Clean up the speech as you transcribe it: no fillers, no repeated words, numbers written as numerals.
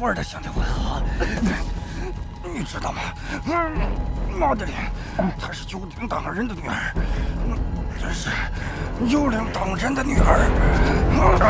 富尔的兄弟会合，你知道吗？马德琳，她是幽灵党人的女儿，真是幽灵党人的女儿。